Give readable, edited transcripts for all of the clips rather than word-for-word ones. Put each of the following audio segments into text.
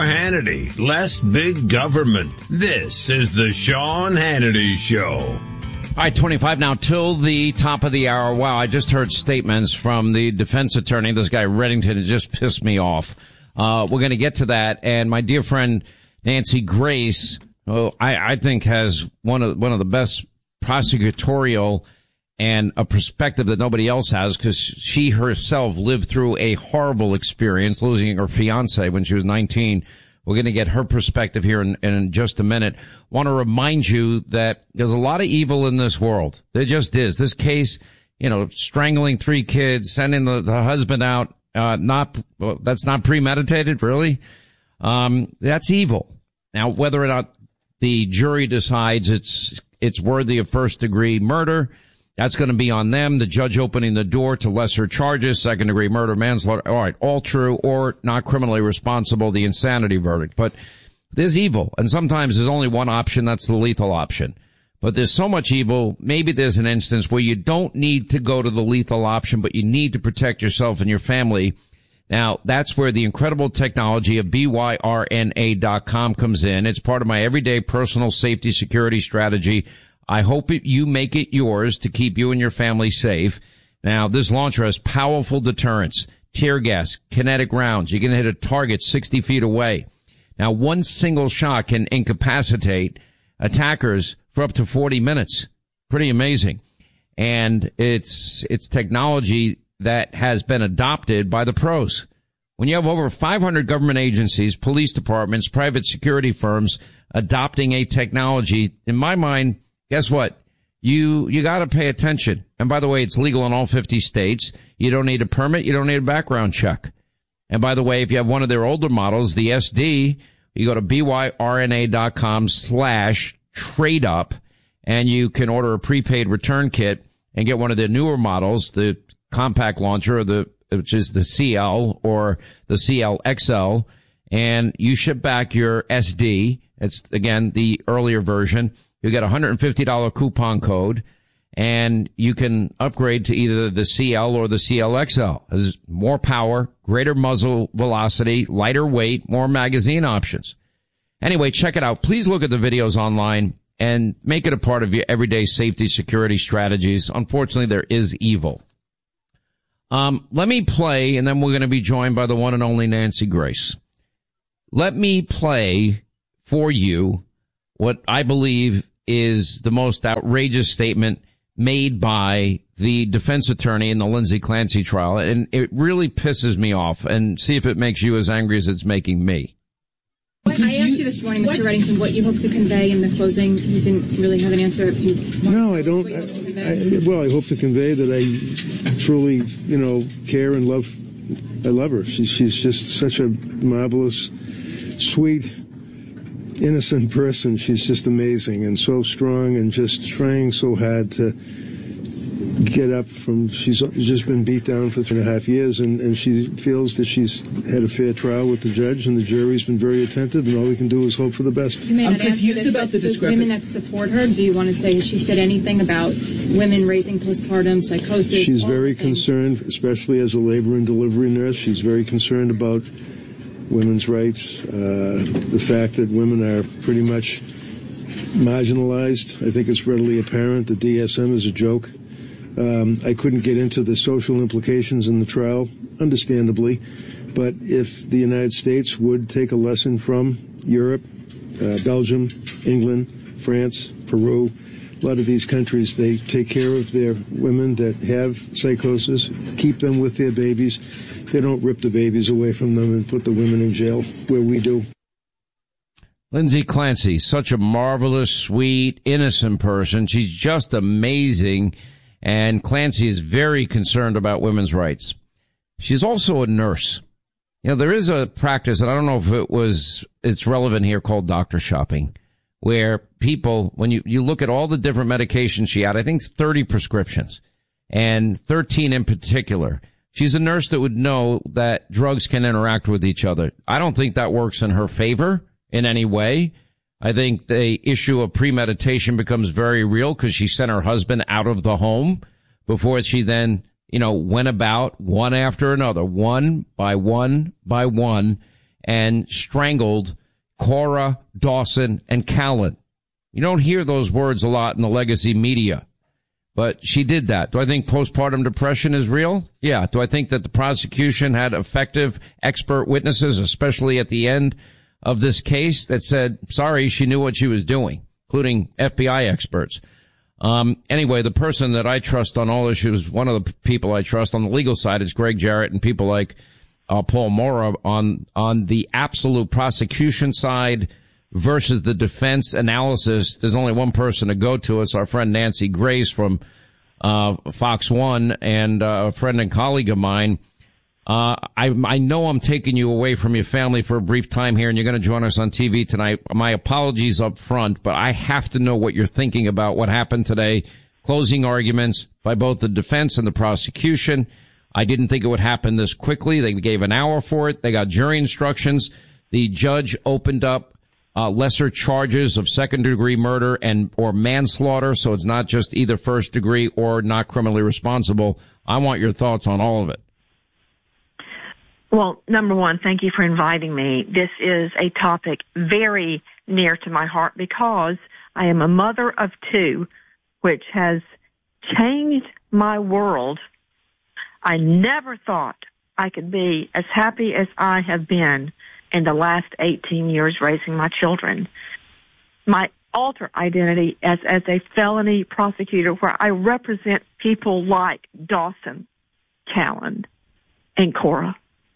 Hannity, less big government. This is the Sean Hannity Show. All right, 25 now till the top of the hour. Wow, I just heard statements from the defense attorney, this guy Reddington. It just pissed me off. We're going to get to that. And my dear friend Nancy Grace, who I think has one of the best prosecutorial and a perspective that nobody else has, because she herself lived through a horrible experience losing her fiance when she was 19. We're going to get her perspective here in just a minute. Want to remind you that there's a lot of evil in this world. There just is. This case, strangling 3 kids, sending the husband out, that's not premeditated, really. That's evil. Now, whether or not the jury decides it's worthy of first degree murder, that's going to be on them. The judge opening the door to lesser charges, second degree murder, manslaughter. All right, all true, or not criminally responsible, the insanity verdict. But there's evil, and sometimes there's only one option. That's the lethal option. But there's so much evil. Maybe there's an instance where you don't need to go to the lethal option, but you need to protect yourself and your family. Now, that's where the incredible technology of BYRNA.com comes in. It's part of my everyday personal safety security strategy. I hope you make it yours to keep you and your family safe. Now, this launcher has powerful deterrence, tear gas, kinetic rounds. You can hit a target 60 feet away. Now, one single shot can incapacitate attackers for up to 40 minutes. Pretty amazing. And it's technology that has been adopted by the pros. When you have over 500 government agencies, police departments, private security firms adopting a technology, in my mind, guess what? You got to pay attention. And by the way, it's legal in all 50 states. You don't need a permit. You don't need a background check. And by the way, if you have one of their older models, the SD, you go to byrna.com/trade-up, and you can order a prepaid return kit and get one of their newer models, the compact launcher, which is the CL or the CL XL, and you ship back your SD. It's, again, the earlier version. You get a $150 coupon code, and you can upgrade to either the CL or the CLXL. It has more power, greater muzzle velocity, lighter weight, more magazine options. Anyway, check it out. Please look at the videos online and make it a part of your everyday safety security strategies. Unfortunately, there is evil. Let me play, and then we're going to be joined by the one and only Nancy Grace. Let me play for you what I believe is the most outrageous statement made by the defense attorney in the Lindsay Clancy trial. And it really pisses me off, and see if it makes you as angry as it's making me. I asked you this morning, Mr. Reddington, what you hope to convey in the closing. You didn't really have an answer. No, I don't. I hope to convey that I truly, care and love. I love her. She's just such a marvelous, sweet, innocent person. She's just amazing and so strong and just trying so hard to get up from, she's just been beat down for 3.5 years, and she feels that she's had a fair trial with the judge, and the jury's been very attentive, and all we can do is hope for the best. You may not answer this, about the women that support her, do you want to say, has she said anything about women raising postpartum psychosis? She's very concerned, especially as a labor and delivery nurse. She's very concerned about women's rights, the fact that women are pretty much marginalized. I think it's readily apparent. The DSM is a joke. I couldn't get into the social implications in the trial, understandably, but if the United States would take a lesson from Europe, Belgium, England, France, Peru, a lot of these countries, they take care of their women that have psychosis, keep them with their babies. They don't rip the babies away from them and put the women in jail where we do. Lindsay Clancy, such a marvelous, sweet, innocent person. She's just amazing. And Clancy is very concerned about women's rights. She's also a nurse. There is a practice, and I don't know if it's relevant here, called doctor shopping, where people, when you look at all the different medications she had, I think it's 30 prescriptions, and 13 in particular. She's a nurse that would know that drugs can interact with each other. I don't think that works in her favor in any way. I think the issue of premeditation becomes very real because she sent her husband out of the home before she then, went about one after another, one by one by one, and strangled Cora, Dawson, and Callan. You don't hear those words a lot in the legacy media, but she did that. Do I think postpartum depression is real? Yeah. Do I think that the prosecution had effective expert witnesses, especially at the end of this case, that said, sorry, she knew what she was doing, including FBI experts? Anyway, the person that I trust on all issues, one of the people I trust on the legal side is Greg Jarrett and people like Paul Mora on the absolute prosecution side versus the defense analysis. There's only one person to go to. It's our friend Nancy Grace from Fox One, and a friend and colleague of mine. I know I'm taking you away from your family for a brief time here, and you're going to join us on TV tonight. My apologies up front, but I have to know what you're thinking about what happened today. Closing arguments by both the defense and the prosecution. I didn't think it would happen this quickly. They gave an hour for it. They got jury instructions. The judge opened up lesser charges of second-degree murder or manslaughter, so it's not just either first degree or not criminally responsible. I want your thoughts on all of it. Well, number one, thank you for inviting me. This is a topic very near to my heart because I am a mother of two, which has changed my world. I never thought I could be as happy as I have been in the last 18 years raising my children. My alter identity as a felony prosecutor where I represent people like Dawson, Callan, and Cora.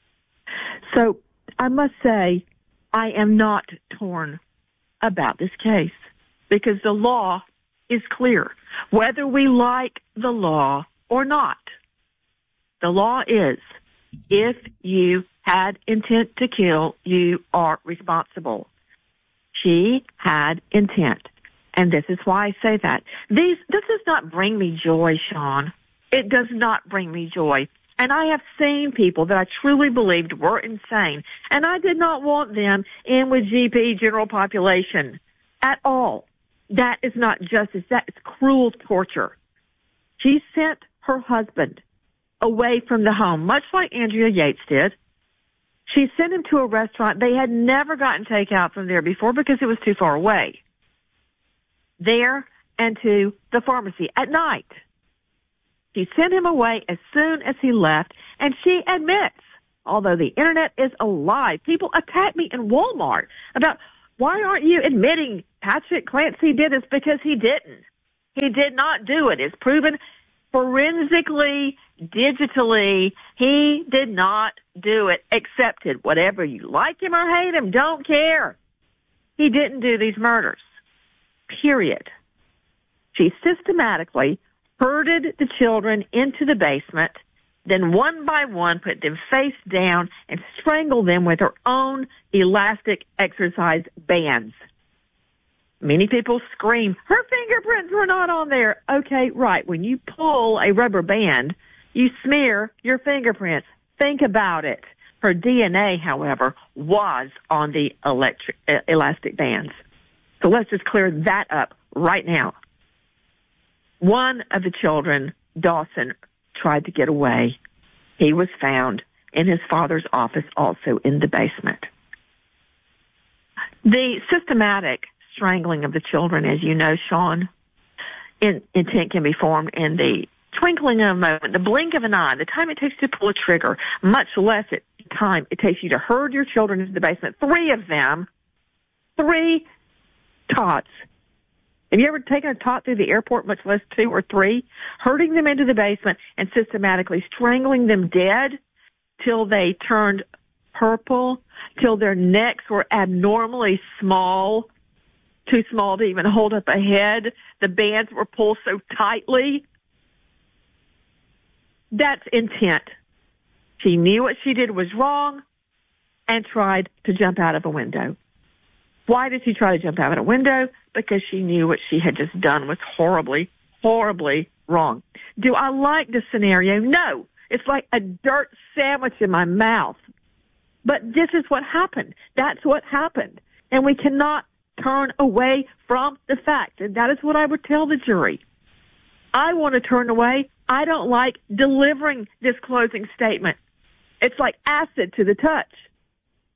So I must say I am not torn about this case because the law is clear, whether we like the law or not. The law is, if you had intent to kill, you are responsible. She had intent, and this is why I say that. This does not bring me joy, Sean. It does not bring me joy. And I have seen people that I truly believed were insane, and I did not want them in with GP, general population, at all. That is not justice. That is cruel torture. She sent her husband away from the home, much like Andrea Yates did. She sent him to a restaurant. They had never gotten takeout from there before because it was too far away. There and to the pharmacy at night. She sent him away as soon as he left, and she admits, although the internet is alive, people attack me in Walmart about, why aren't you admitting Patrick Clancy did this? Because he didn't. He did not do it. It's proven forensically, digitally, he did not do it, accepted. Whatever you like him or hate him, don't care. He didn't do these murders. Period. She systematically herded the children into the basement, then one by one put them face down and strangled them with her own elastic exercise bands. Many people scream, her fingerprints were not on there. Okay, right. When you pull a rubber band, you smear your fingerprints. Think about it. Her DNA, however, was on the elastic bands. So let's just clear that up right now. One of the children, Dawson, tried to get away. He was found in his father's office, also in the basement. The systematic strangling of the children, as you know, Sean, intent can be formed in the twinkling of a moment, the blink of an eye, the time it takes to pull a trigger, much less time it takes you to herd your children into the basement. 3 of them, 3 tots. Have you ever taken a tot through the airport, much less 2 or 3? Herding them into the basement and systematically strangling them dead till they turned purple, till their necks were abnormally small, too small to even hold up a head. The bands were pulled so tightly. That's intent. She knew what she did was wrong and tried to jump out of a window. Why did she try to jump out of a window? Because she knew what she had just done was horribly, horribly wrong. Do I like this scenario? No. It's like a dirt sandwich in my mouth. But this is what happened. That's what happened. And we cannot turn away from the fact. And that is what I would tell the jury. I want to turn away. I don't like delivering this closing statement. It's like acid to the touch.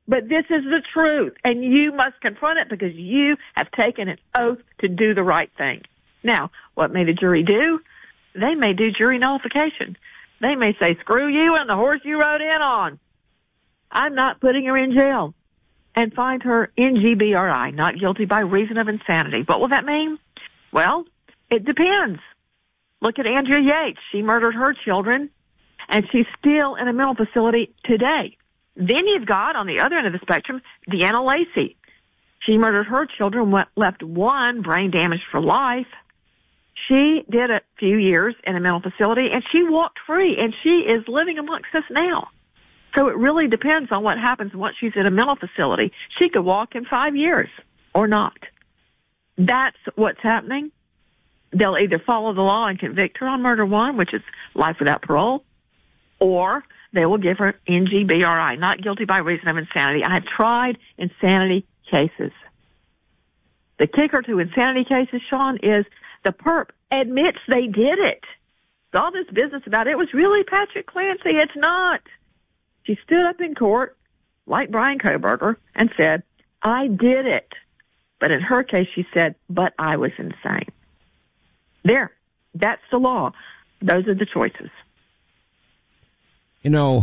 But this is the truth, and you must confront it because you have taken an oath to do the right thing. Now, what may the jury do? They may do jury nullification. They may say, screw you and the horse you rode in on. I'm not putting her in jail. And find her NGBRI, not guilty by reason of insanity. What will that mean? Well, it depends. Look at Andrea Yates. She murdered her children, and she's still in a mental facility today. Then you've got, on the other end of the spectrum, Deanna Lacey. She murdered her children, left one brain damaged for life. She did a few years in a mental facility, and she walked free, and she is living amongst us now. So it really depends on what happens once she's in a mental facility. She could walk in 5 years or not. That's what's happening. They'll either follow the law and convict her on murder one, which is life without parole, or they will give her NGBRI, not guilty by reason of insanity. I have tried insanity cases. The kicker to insanity cases, Sean, is the perp admits they did it. All this business about it was really Patrick Clancy. It's not. She stood up in court, like Brian Kohberger, and said, I did it. But in her case, she said, but I was insane. There. That's the law. Those are the choices. You know,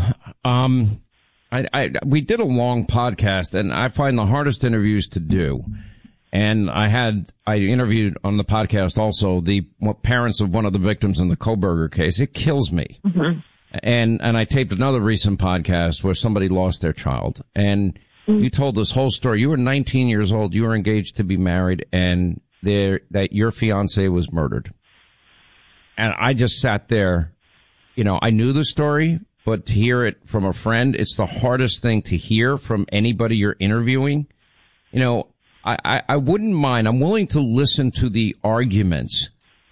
we did a long podcast, and I find the hardest interviews to do. And I interviewed on the podcast also the parents of one of the victims in the Kohberger case. It kills me. Mm-hmm. And I taped another recent podcast where somebody lost their child. And you told this whole story. You were 19 years old. You were engaged to be married, and that your fiance was murdered. And I just sat there. You know, I knew the story, but to hear it from a friend, it's the hardest thing to hear from anybody you're interviewing. You know, I wouldn't mind. I'm willing to listen to the arguments.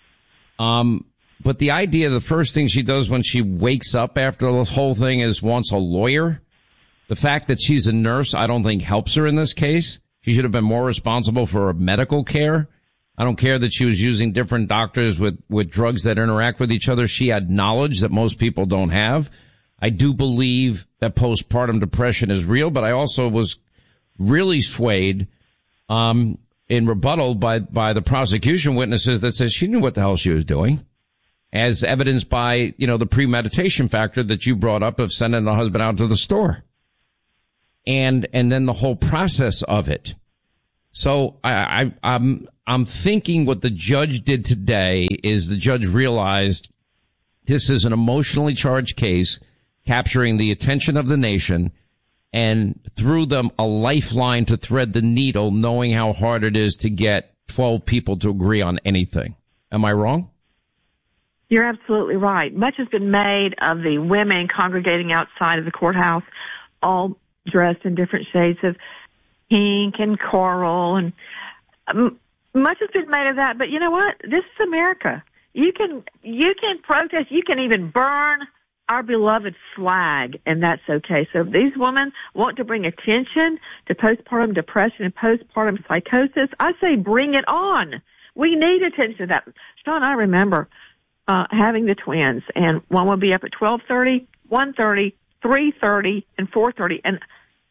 But the idea, the first thing she does when she wakes up after the whole thing is wants a lawyer. The fact that she's a nurse, I don't think helps her in this case. She should have been more responsible for her medical care. I don't care that she was using different doctors with drugs that interact with each other. She had knowledge that most people don't have. I do believe that postpartum depression is real, but I also was really swayed in rebuttal by the prosecution witnesses that says she knew what the hell she was doing, as evidenced by, you know, the premeditation factor that you brought up of sending the husband out to the store. And then the whole process of it. So I'm thinking what the judge did today is the judge realized this is an emotionally charged case capturing the attention of the nation, and threw them a lifeline to thread the needle, knowing how hard it is to get 12 people to agree on anything. Am I wrong? You're absolutely right. Much has been made of the women congregating outside of the courthouse, all dressed in different shades of pink and coral, and much has been made of that. But you know what? This is America. You can protest. You can even burn our beloved flag, and that's okay. So if these women want to bring attention to postpartum depression and postpartum psychosis, I say bring it on. We need attention to that. Sean, I remember having the twins, and one would be up at 12:30, 1:30, 3:30, and 4:30, and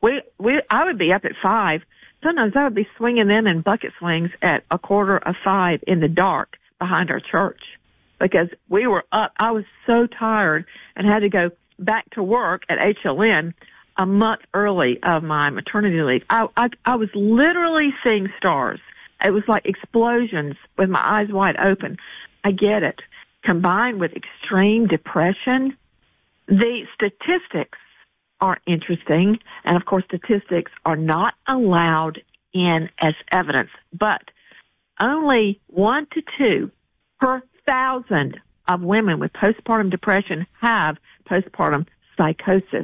I would be up at 5. Sometimes I would be swinging them in bucket swings at 4:45 in the dark behind our church, because we were up. I was so tired and had to go back to work at HLN a month early of my maternity leave. I was literally seeing stars. It was like explosions with my eyes wide open. I get it. Combined with extreme depression, the statistics are interesting. And of course, statistics are not allowed in as evidence, but only 1 to 2 per 1,000 of women with postpartum depression have postpartum psychosis.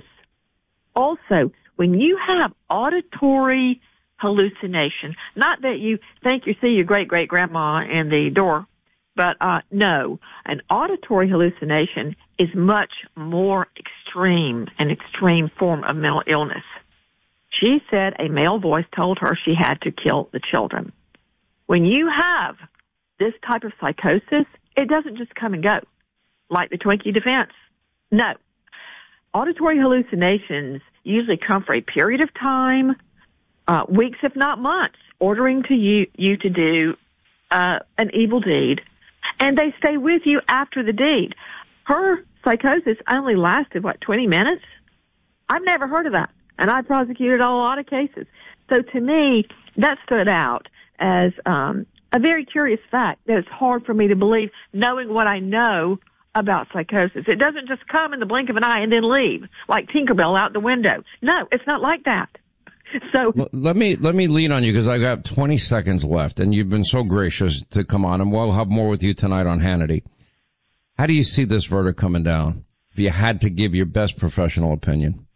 Also, when you have auditory hallucination, not that you think you see your great-great-grandma in the door, but no, an auditory hallucination is much more extreme, an extreme form of mental illness. She said a male voice told her she had to kill the children. When you have this type of psychosis, it doesn't just come and go, like the Twinkie defense. No. Auditory hallucinations usually come for a period of time, weeks if not months, ordering you to do an evil deed, and they stay with you after the deed. Her psychosis only lasted, 20 minutes? I've never heard of that, and I prosecuted a lot of cases. So to me, that stood out as a very curious fact that it's hard for me to believe, knowing what I know about psychosis. It doesn't just come in the blink of an eye and then leave, like Tinkerbell out the window. No, it's not like that. So let me lean on you, because I got 20 seconds left, and you've been so gracious to come on, and we'll have more with you tonight on Hannity. How do you see this verdict coming down, if you had to give your best professional opinion?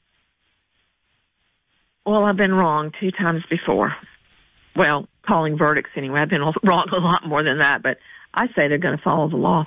Well, I've been wrong 2 times before. Well, calling verdicts anyway. I've been wrong a lot more than that, but I say they're going to follow the law.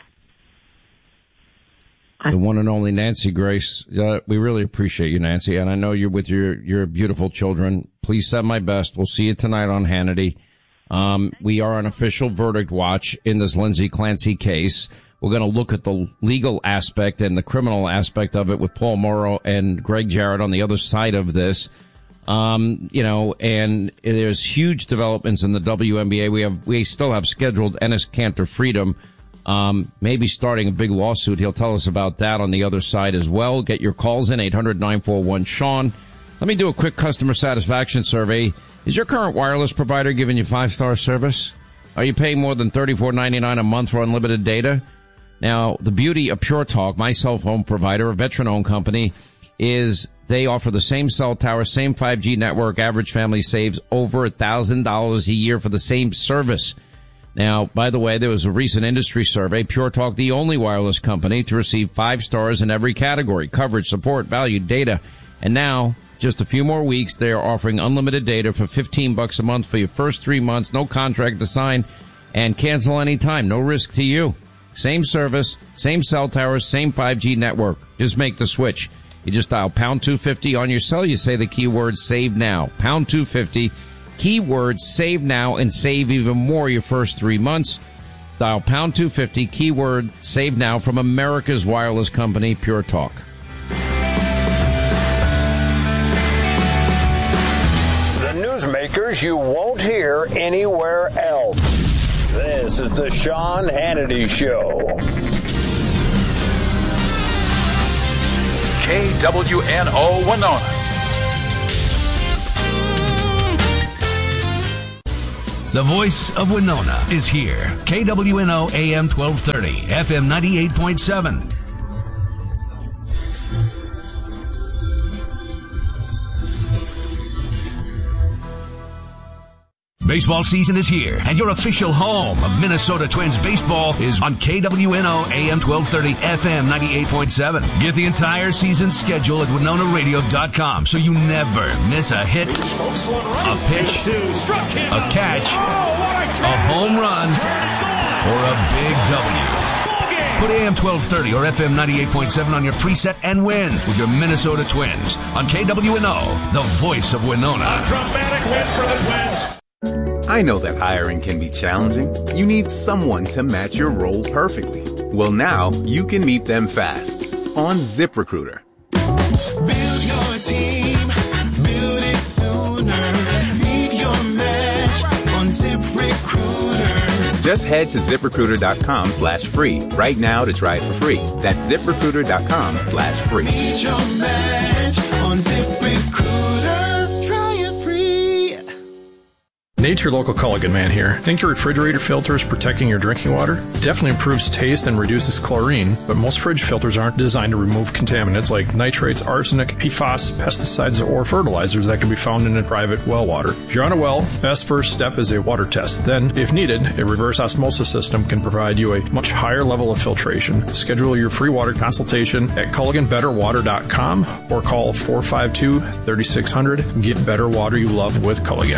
The one and only Nancy Grace. We really appreciate you, Nancy, and I know you're with your beautiful children. Please send my best. We'll see you tonight on Hannity. We are on official verdict watch in this Lindsay Clancy case. We're going to look at the legal aspect and the criminal aspect of it with Paul Morrow and Greg Jarrett on the other side of this. And there's huge developments in the WNBA. We still have scheduled Enes Kanter Freedom, maybe starting a big lawsuit. He'll tell us about that on the other side as well. Get your calls in, 800-941-SEAN. Let me do a quick customer satisfaction survey. Is your current wireless provider giving you 5-star service? Are you paying more than $34.99 a month for unlimited data? Now, the beauty of Pure Talk, my cell phone provider, a veteran-owned company, is they offer the same cell tower, same 5G network. Average family saves over $1,000 a year for the same service. Now, by the way, there was a recent industry survey. Pure Talk, the only wireless company to receive 5 stars in every category: coverage, support, value, data. And now, just a few more weeks, they are offering unlimited data for $15 a month for your first 3 months. No contract to sign, and cancel anytime. No risk to you. Same service, same cell towers, same 5G network. Just make the switch. You just dial pound 250 on your cell. You say the keyword save now. Pound 250, keyword save now, and save even more your first 3 months. Dial pound 250, keyword save now, from America's wireless company, Pure Talk. The newsmakers you won't hear anywhere else. This is the Sean Hannity Show. KWNO Winona. The voice of Winona is here. KWNO AM 1230, FM 98.7. Baseball season is here, and your official home of Minnesota Twins baseball is on KWNO AM 1230, FM 98.7. Get the entire season schedule at WinonaRadio.com so you never miss a hit, a pitch, a catch, a home run, or a big W. Put AM 1230 or FM 98.7 on your preset and win with your Minnesota Twins on KWNO, the voice of Winona. A dramatic win for the Twins. I know that hiring can be challenging. You need someone to match your role perfectly. Well, now you can meet them fast on ZipRecruiter. Build your team, build it sooner. Meet your match on ZipRecruiter. Just head to ZipRecruiter.com/free right now to try it for free. That's ZipRecruiter.com/free. Meet your match on ZipRecruiter. Try it free. Nature Local Culligan Man here. Think your refrigerator filter is protecting your drinking water? It definitely improves taste and reduces chlorine, but most fridge filters aren't designed to remove contaminants like nitrates, arsenic, PFAS, pesticides, or fertilizers that can be found in a private well water. If you're on a well, the best first step is a water test. Then, if needed, a reverse osmosis system can provide you a much higher level of filtration. Schedule your free water consultation at CulliganBetterWater.com or call 452-3600. Get better water you love with Culligan.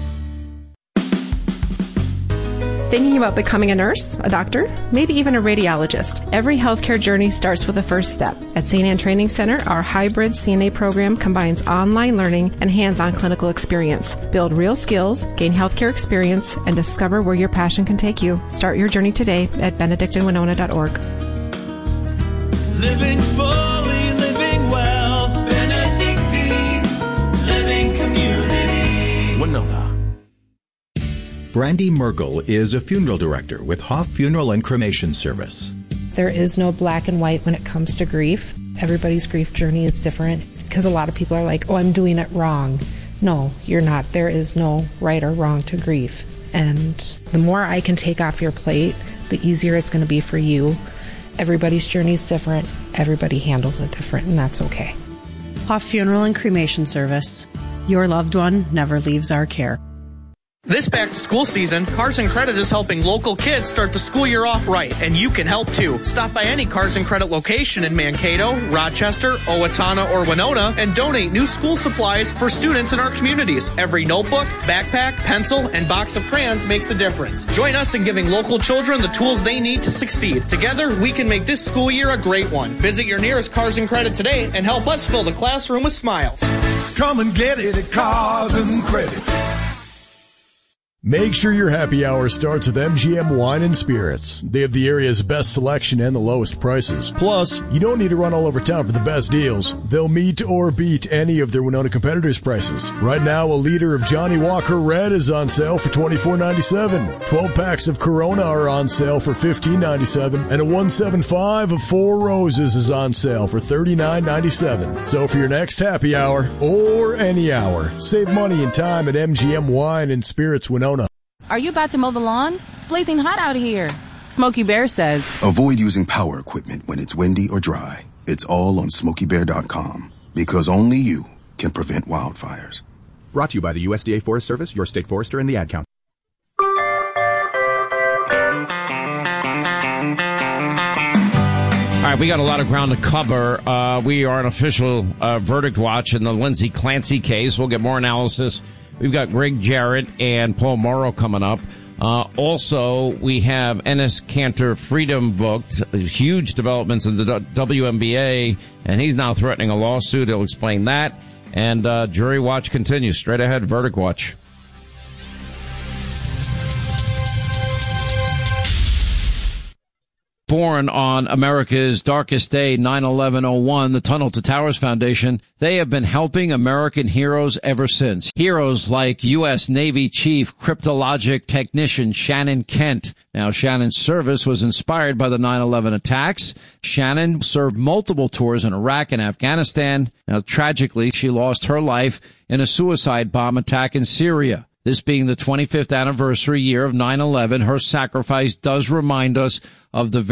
Thinking about becoming a nurse, a doctor, maybe even a radiologist? Every healthcare journey starts with a first step. At St. Anne Training Center, our hybrid CNA program combines online learning and hands-on clinical experience. Build real skills, gain healthcare experience, and discover where your passion can take you. Start your journey today at benedictinwinona.org. Living fully, living well. Benedictine Brandy Mergel is a funeral director with Hoff Funeral and Cremation Service. There is no black and white when it comes to grief. Everybody's grief journey is different because a lot of people are like, oh, I'm doing it wrong. No, you're not. There is no right or wrong to grief. And the more I can take off your plate, the easier it's going to be for you. Everybody's journey is different. Everybody handles it different, and that's okay. Hoff Funeral and Cremation Service. Your loved one never leaves our care. This back-to-school season, Cars and Credit is helping local kids start the school year off right, and you can help too. Stop by any Cars and Credit location in Mankato, Rochester, Owatonna, or Winona and donate new school supplies for students in our communities. Every notebook, backpack, pencil, and box of crayons makes a difference. Join us in giving local children the tools they need to succeed. Together, we can make this school year a great one. Visit your nearest Cars and Credit today and help us fill the classroom with smiles. Come and get it at Cars and Credit. Make sure your happy hour starts with MGM Wine and Spirits. They have the area's best selection and the lowest prices. Plus, you don't need to run all over town for the best deals. They'll meet or beat any of their Winona competitors' prices. Right now, a liter of Johnny Walker Red is on sale for $24.97. 12 packs of Corona are on sale for $15.97. And a 175 of Four Roses is on sale for $39.97. So for your next happy hour, or any hour, save money and time at MGM Wine and Spirits Winona. Are you about to mow the lawn? It's blazing hot out here. Smokey Bear says, avoid using power equipment when it's windy or dry. It's all on SmokeyBear.com, because only you can prevent wildfires. Brought to you by the USDA Forest Service, your state forester, and the Ad Council. All right, we got a lot of ground to cover. We are an official verdict watch in the Lindsay Clancy case. We'll get more analysis. We've got Greg Jarrett and Paul Morrow coming up. Also, we have Enes Kanter Freedom booked. Huge developments in the WNBA, and he's now threatening a lawsuit. He'll explain that. And Jury Watch continues. Straight ahead, Verdict Watch. Born on America's darkest day, 9/11/01, the Tunnel to Towers Foundation, they have been helping American heroes ever since. Heroes like U.S. Navy Chief Cryptologic Technician Shannon Kent. Now, Shannon's service was inspired by the 9/11 attacks. Shannon served multiple tours in Iraq and Afghanistan. Now, tragically, she lost her life in a suicide bomb attack in Syria. This being the 25th anniversary year of 9/11, her sacrifice does remind us of the